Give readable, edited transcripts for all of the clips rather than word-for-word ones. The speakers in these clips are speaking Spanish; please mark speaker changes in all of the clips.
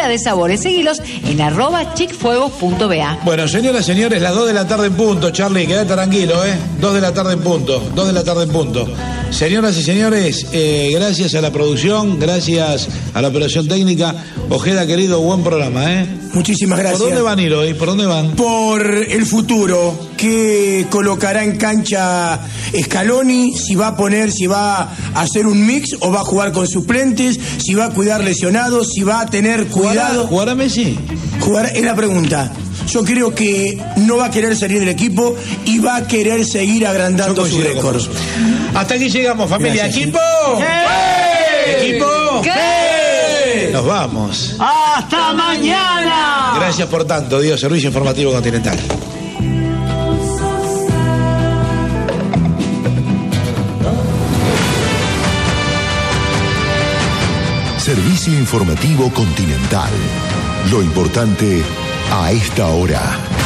Speaker 1: de sabores. Seguilos en @chicfuegos.ba.
Speaker 2: Bueno, señoras, señores, las 2 de la tarde en punto, Charlie, quédate tranquilo, 2 de la tarde en punto, 2 de la tarde en punto. Señoras y señores, gracias a la producción, gracias a la operación técnica. Ojeda, querido, buen programa,
Speaker 3: Muchísimas gracias.
Speaker 2: ¿Por dónde van a ir hoy? ¿Por dónde van?
Speaker 3: Por el futuro, que colocará en cancha Scaloni, si va a hacer un mix o va a jugar con suplentes, si va a cuidar lesionados, si va a tener cuidado.
Speaker 2: ¿Jugará Messi?
Speaker 3: Es la pregunta. Yo creo que no va a querer salir del equipo y va a querer seguir agrandando su récord.
Speaker 2: Hasta aquí llegamos, familia.
Speaker 3: Gracias,
Speaker 2: ¿Equipo?
Speaker 1: ¿Qué?
Speaker 2: ¿Equipo?
Speaker 1: ¿Qué?
Speaker 2: Nos vamos.
Speaker 1: ¡Hasta mañana!
Speaker 2: Gracias por tanto, Dios. Servicio Informativo Continental.
Speaker 4: Servicio Informativo Continental. Lo importante a esta hora.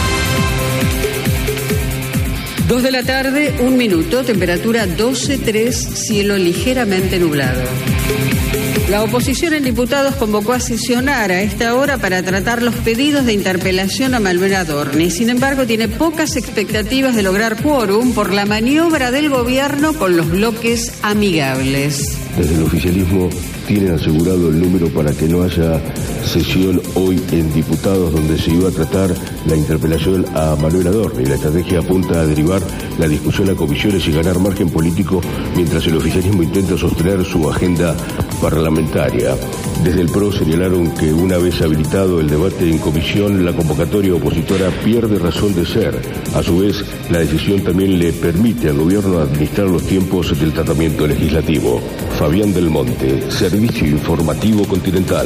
Speaker 5: 2 de la tarde, 1 minuto, temperatura 12,3, cielo ligeramente nublado. La oposición en diputados convocó a sesionar a esta hora para tratar los pedidos de interpelación a Manuel Adorni. Sin embargo, tiene pocas expectativas de lograr quórum por la maniobra del gobierno con los bloques amigables.
Speaker 6: Desde el oficialismo tienen asegurado el número para que no haya sesión hoy en diputados donde se iba a tratar la interpelación a Manuel Adorni. La estrategia apunta a derivar la discusión a comisiones y ganar margen político mientras el oficialismo intenta sostener su agenda parlamentaria. Desde el PRO señalaron que una vez habilitado el debate en comisión, la convocatoria opositora pierde razón de ser. A su vez, la decisión también le permite al gobierno administrar los tiempos del tratamiento legislativo. Fabián del Monte, Servicio Informativo Continental.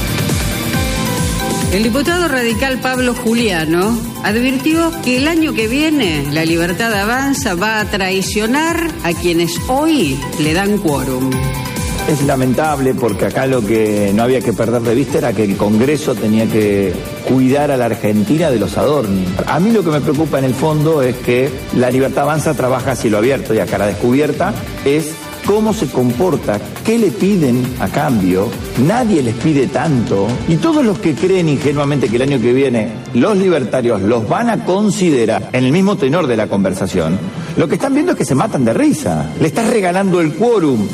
Speaker 5: El diputado radical Pablo Juliano advirtió que el año que viene la Libertad Avanza va a traicionar a quienes hoy le dan quórum.
Speaker 7: Es lamentable porque acá lo que no había que perder de vista era que el Congreso tenía que cuidar a la Argentina de los Adorni. A mí lo que me preocupa en el fondo es que la Libertad Avanza trabaja a cielo abierto y a cara descubierta, es cómo se comporta, qué le piden a cambio, nadie les pide tanto, y todos los que creen ingenuamente que el año que viene los libertarios los van a considerar en el mismo tenor de la conversación, lo que están viendo es que se matan de risa, le estás regalando el quórum.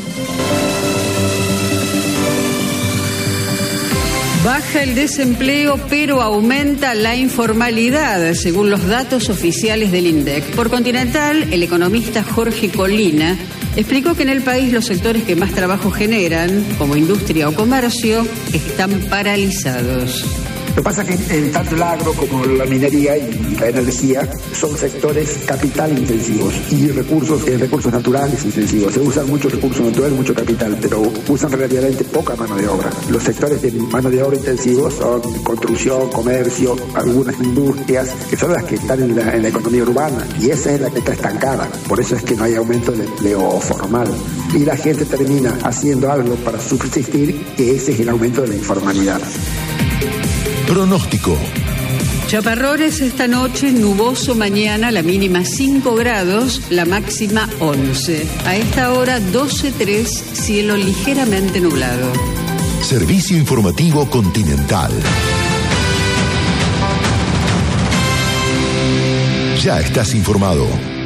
Speaker 5: Baja el desempleo, pero aumenta la informalidad, según los datos oficiales del INDEC. Por Continental, el economista Jorge Colina explicó que en el país los sectores que más trabajo generan, como industria o comercio, están paralizados.
Speaker 8: Lo que pasa es que tanto el agro como la minería y la energía son sectores capital intensivos y recursos naturales intensivos. Se usan muchos recursos naturales, mucho capital, pero usan relativamente poca mano de obra. Los sectores de mano de obra intensivos son construcción, comercio, algunas industrias, que son las que están en la economía urbana, y esa es la que está estancada. Por eso es que no hay aumento del empleo formal. Y la gente termina haciendo algo para subsistir, que ese es el aumento de la informalidad.
Speaker 4: Pronóstico.
Speaker 5: Chaparrones esta noche, nuboso mañana, la mínima 5 grados, la máxima 11. A esta hora 12,3, cielo ligeramente nublado.
Speaker 4: Servicio Informativo Continental. Ya estás informado.